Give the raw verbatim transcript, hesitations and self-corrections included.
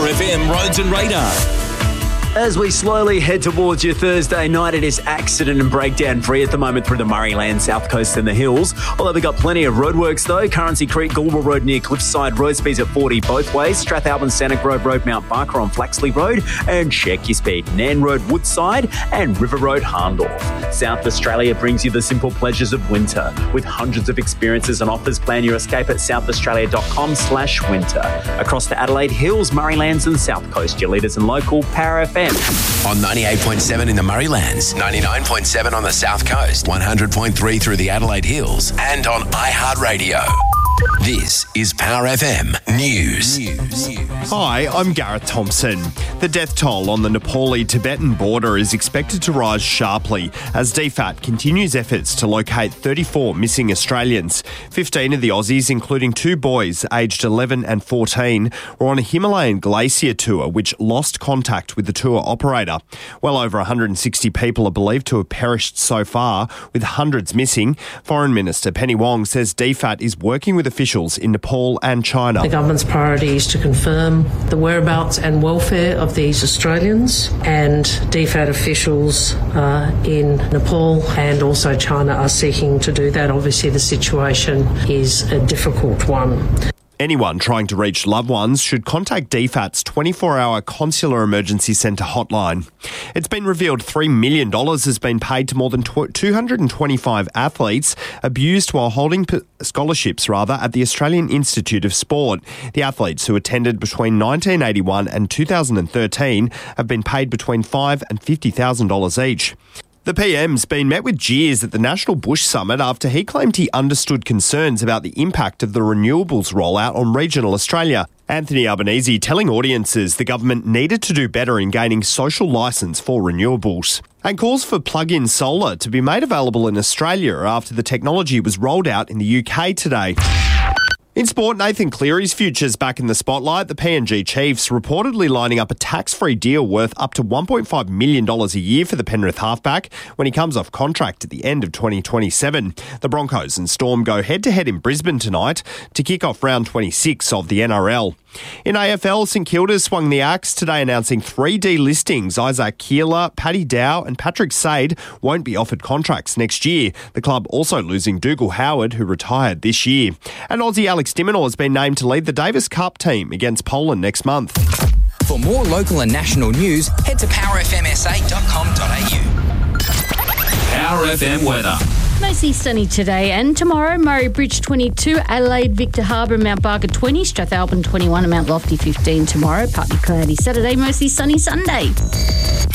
F M Roads and Radar. As we slowly head towards your Thursday night, it is accident and breakdown free at the moment through the Murrayland, South Coast and the hills. Although we've got plenty of roadworks though. Currency Creek, Goulburn Road near Cliffside, road speeds at forty both ways. Strathalbyn, Santa Grove Road, Mount Barker on Flaxley Road, and check your speed. Nan Road, Woodside, and River Road, Harndorf. South Australia brings you the simple pleasures of winter. With hundreds of experiences and offers, plan your escape at southaustralia.com slash winter. Across the Adelaide Hills, Murraylands and South Coast, your leaders and local Power F M. On ninety-eight point seven in the Murraylands, ninety-nine point seven on the South Coast, one hundred point three through the Adelaide Hills, and on iHeartRadio. This is Power F M News. News. Hi, I'm Gareth Thompson. The death toll on the Nepali-Tibetan border is expected to rise sharply as D F A T continues efforts to locate thirty-four missing Australians. fifteen of the Aussies, including two boys aged eleven and fourteen, were on a Himalayan glacier tour which lost contact with the tour operator. Well over one hundred sixty people are believed to have perished so far, with hundreds missing. Foreign Minister Penny Wong says D F A T is working with officials in Nepal and China. The government's priority is to confirm the whereabouts and welfare of these Australians, and D F A T officials uh, in Nepal and also China are seeking to do that. Obviously, the situation is a difficult one. Anyone trying to reach loved ones should contact D F A T's twenty-four hour Consular Emergency Centre hotline. It's been revealed three million dollars has been paid to more than two hundred twenty-five athletes abused while holding p- scholarships rather at the Australian Institute of Sport. The athletes who attended between nineteen eighty-one and two thousand thirteen have been paid between five thousand dollars and fifty thousand dollars each. The P M's been met with jeers at the National Bush Summit after he claimed he understood concerns about the impact of the renewables rollout on regional Australia. Anthony Albanese telling audiences the government needed to do better in gaining social licence for renewables. And calls for plug-in solar to be made available in Australia after the technology was rolled out in the U K today. In sport, Nathan Cleary's future's back in the spotlight. The P N G Chiefs reportedly lining up a tax-free deal worth up to one point five million dollars a year for the Penrith halfback when he comes off contract at the end of twenty twenty-seven. The Broncos and Storm go head-to-head in Brisbane tonight to kick off round twenty-six of the N R L. In A F L, St Kilda's swung the axe today announcing three delistings. Isaac Keeler, Paddy Dow and Patrick Sade won't be offered contracts next year. The club also losing Dougal Howard, who retired this year. And Aussie Alex Diminor has been named to lead the Davis Cup team against Poland next month. For more local and national news, head to power f m s a dot com dot a u. Power F M weather. Mostly sunny today and tomorrow. Murray Bridge twenty-two, Adelaide, Victor Harbour and Mount Barker twenty, Strathalbyn twenty-one and Mount Lofty fifteen tomorrow. Partly cloudy Saturday, mostly sunny Sunday.